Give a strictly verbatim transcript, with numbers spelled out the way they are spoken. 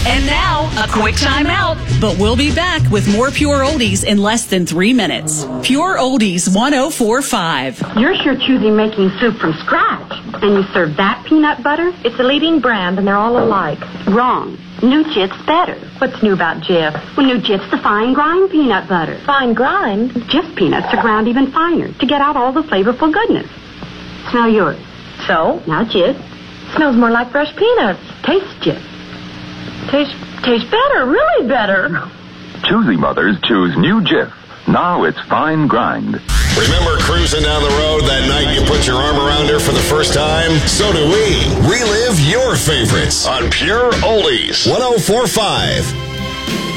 And now, a quick time out. But we'll be back with more Pure Oldies in less than three minutes. Pure Oldies one oh four point five. You're sure choosing making soup from scratch. And you serve that peanut butter? It's a leading brand, and they're all alike. Wrong. New Jif's better. What's new about Jif? Well, New Jif's the fine grind peanut butter. Fine grind? Jif peanuts are ground even finer to get out all the flavorful goodness. Smell yours. So? Now Jif. Smells more like fresh peanuts. Taste Jif. Taste, taste better, really better. Choosy mothers choose New Jif. Now it's fine grind. Remember cruising down the road that night you put your arm around her for the first time? So do we. Relive your favorites on Pure Oldies one oh four point five.